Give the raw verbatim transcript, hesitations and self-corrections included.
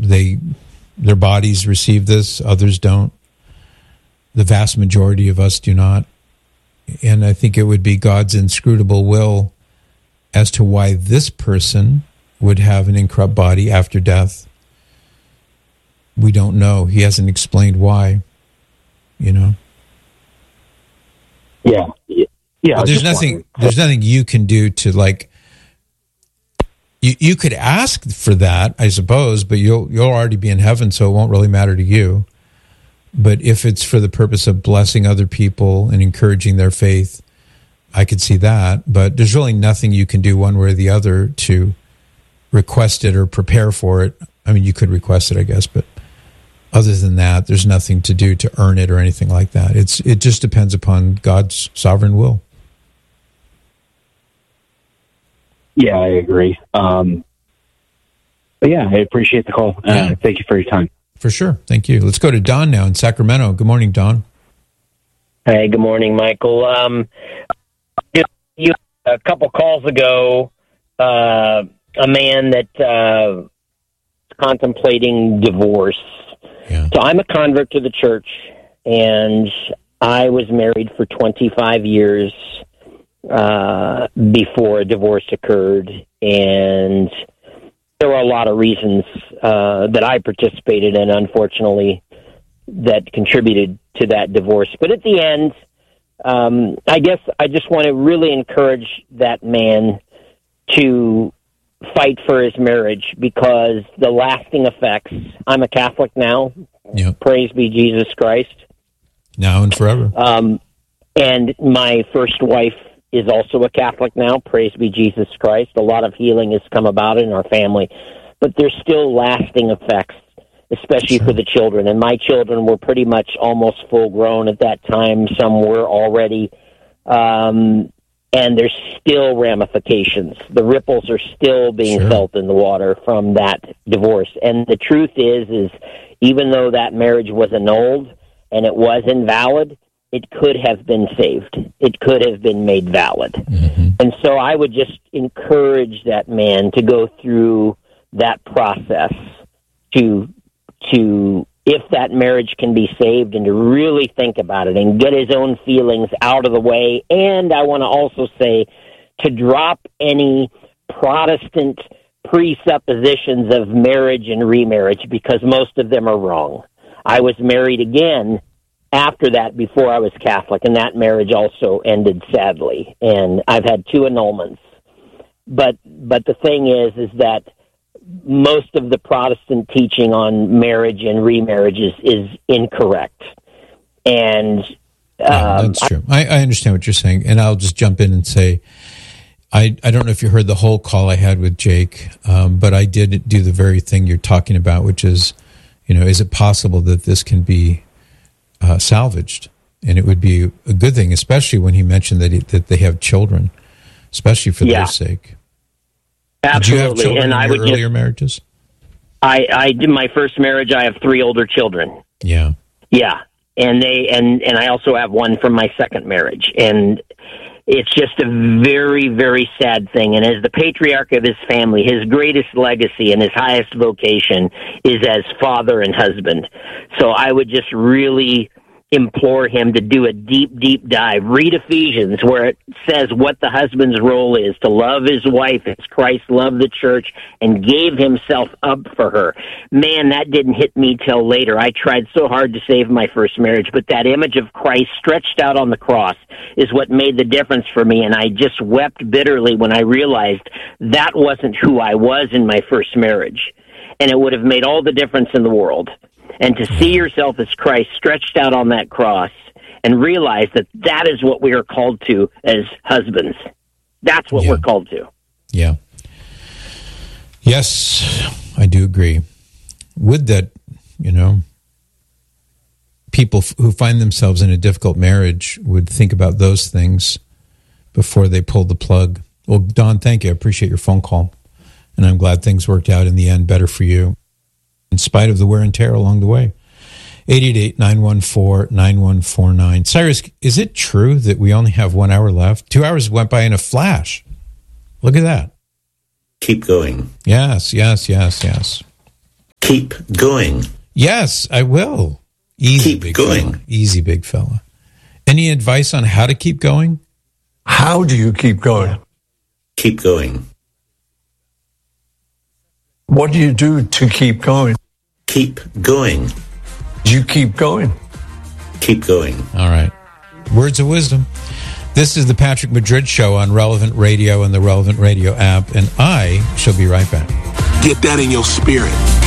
they their bodies receive this, others don't. The vast majority of us do not. And I think it would be God's inscrutable will as to why this person would have an incorrupt body after death. We don't know. He hasn't explained why, you know. Yeah. Yeah. But there's nothing wondering. There's nothing you can do to, like, you you could ask for that, I suppose, but you'll you'll already be in heaven, so it won't really matter to you. But if it's for the purpose of blessing other people and encouraging their faith, I could see that. But there's really nothing you can do one way or the other to request it or prepare for it. I mean, you could request it, I guess, but other than that, there's nothing to do to earn it or anything like that. It's it just depends upon God's sovereign will. Yeah, I agree. Um, but yeah, I appreciate the call. Uh, yeah. Thank you for your time. For sure. Thank you. Let's go to Don now in Sacramento. Good morning, Don. Hey, good morning, Michael. Um, you, a couple calls ago, uh, a man that uh, is contemplating divorce. Yeah. So I'm a convert to the church, and I was married for twenty-five years uh, before a divorce occurred, and there were a lot of reasons uh, that I participated in, unfortunately, that contributed to that divorce. But at the end, um, I guess I just want to really encourage that man to fight for his marriage, because the lasting effects, I'm a Catholic now, yep. Praise be Jesus Christ. Now and forever. Um, and my first wife is also a Catholic now, praise be Jesus Christ. A lot of healing has come about in our family, but there's still lasting effects, especially sure. for the children. And my children were pretty much almost full grown at that time. Some were already, um, and there's still ramifications. The ripples are still being sure. felt in the water from that divorce. And the truth is, is even though that marriage was annulled and it was invalid, it could have been saved. It could have been made valid. Mm-hmm. And so I would just encourage that man to go through that process to, to, if that marriage can be saved, and to really think about it and get his own feelings out of the way. And I want to also say to drop any Protestant presuppositions of marriage and remarriage, because most of them are wrong. I was married again after that, before I was Catholic, and that marriage also ended sadly. And I've had two annulments. But but the thing is, is that most of the Protestant teaching on marriage and remarriage is, is incorrect. And um, yeah, that's true. I, I understand what you're saying, and I'll just jump in and say, I, I don't know if you heard the whole call I had with Jake, um, but I did do the very thing you're talking about, which is, you know, is it possible that this can be Uh, salvaged? And it would be a good thing, especially when he mentioned that he, that they have children, especially for yeah. their sake. Absolutely. Did you have children and in I your would earlier just, marriages? I, I did my first marriage. I have three older children. Yeah. Yeah. And they, and, and I also have one from my second marriage. And it's just a very, very sad thing. And as the patriarch of his family, his greatest legacy and his highest vocation is as father and husband. So I would just really implore him to do a deep, deep dive. Read Ephesians, where it says what the husband's role is, to love his wife as Christ loved the church and gave himself up for her. Man, that didn't hit me till later. I tried so hard to save my first marriage, but that image of Christ stretched out on the cross is what made the difference for me, and I just wept bitterly when I realized that wasn't who I was in my first marriage, and it would have made all the difference in the world. And to see yourself as Christ stretched out on that cross and realize that that is what we are called to as husbands. That's what yeah. we're called to. Yeah. Yes, I do agree. Would that, you know, people f- who find themselves in a difficult marriage would think about those things before they pull the plug. Well, Don, thank you. I appreciate your phone call. And I'm glad things worked out in the end better for you, in spite of the wear and tear along the way. eight eight eight, nine one four, nine one four nine. Cyrus, is it true that we only have one hour left? Two hours went by in a flash. Look at that. Keep going. Yes, yes, yes, yes. Keep going. Yes, I will. Easy, Keep big going. fella. Easy, big fella. Any advice on how to keep going? How do you keep going? Keep going. What do you do to keep going? Keep going. You keep going. Keep going. All right. Words of wisdom. This is the Patrick Madrid Show on Relevant Radio and the Relevant Radio app, and I shall be right back. Get that in your spirit.